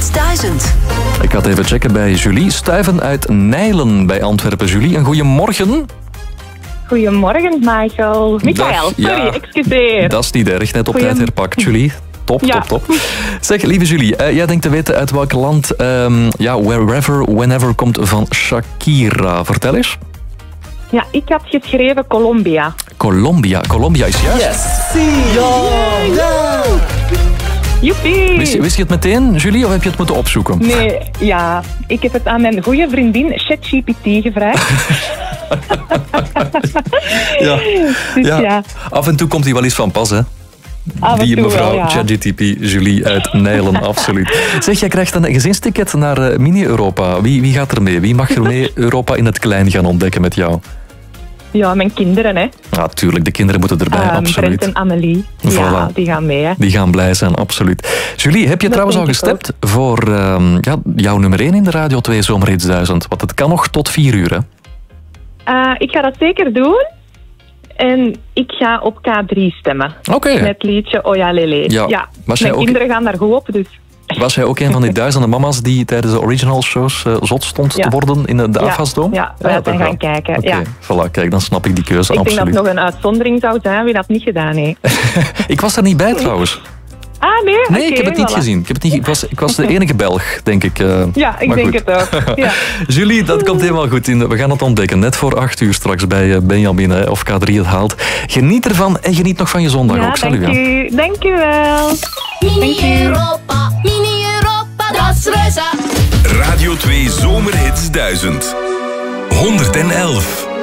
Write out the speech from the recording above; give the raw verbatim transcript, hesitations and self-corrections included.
Zomerhits duizend. Ik ga het even checken bij Julie Stuyven uit Nijlen bij Antwerpen. Julie, een goeiemorgen. Goedemorgen, Michael. Michael, Dag, sorry, ja. excuseer. Dat is niet erg, net op Goeiem- tijd herpakt, Julie. Top, Ja. top, top. Zeg, lieve Julie, uh, jij denkt te weten uit welk land um, ja, Wherever, Whenever komt van Shakira. Vertel eens. Ja, ik had geschreven Colombia. Colombia. Colombia is juist. Yes. Ja. Joepie! Wist je, wist je het meteen, Julie, of heb je het moeten opzoeken? Nee, ja, ik heb het aan mijn goede vriendin ChatGPT gevraagd. Ja. Dus Ja. ja, Af en toe komt hij wel eens van pas, hè? af en Die toe mevrouw wel, ja. ChatGPT, Julie uit Nijlen, absoluut. Zeg, jij krijgt een gezinsticket naar uh, Mini-Europa. Wie, wie gaat er mee? Wie mag er mee Europa in het klein gaan ontdekken met jou? Ja, mijn kinderen, hè. Natuurlijk, de kinderen moeten erbij, Um, absoluut. Brent en Amelie. Ja, Voilà. die gaan mee, hè. Die gaan blij zijn, absoluut. Julie, heb je Dat trouwens al denk ik gestemd voor um, ja, jouw nummer één in de Radio twee Zomerhits duizend? Want het kan nog tot vier uur, hè? Uh, ik ga dat zeker doen. En ik ga op K drie stemmen. Oké. Met het liedje Oja Lele. Ja. Ja, Was jij mijn ook- kinderen gaan daar goed op, dus... Was jij ook een van die duizenden mama's die tijdens de original shows uh, zot stond Ja. te worden in de, de Ja. afwasdome? Ja, wij zijn toch gaan wel. kijken, Oké, ja. voilà, kijk, dan snap ik die keuze, Ik denk dat absoluut. het nog een uitzondering zou zijn wie dat niet gedaan heeft. Ik was er niet bij trouwens. Ah, nee? Nee, Oké, ik heb het niet voilà. gezien. Ik, heb het niet, ik, was, ik was de enige Belg, denk ik. uh, Ja, ik maar denk goed. het ook. Ja. Julie, dat komt helemaal goed in. We gaan het ontdekken. Net voor acht uur straks bij uh, Benjamin, hè, of K drie het haalt. Geniet ervan en geniet nog van je zondag Ja, ook. Salut. dank u. Dank u wel. Mini Europa, Mini Europa, dat is Reza. Radio twee Zomerhits duizend. honderdelf.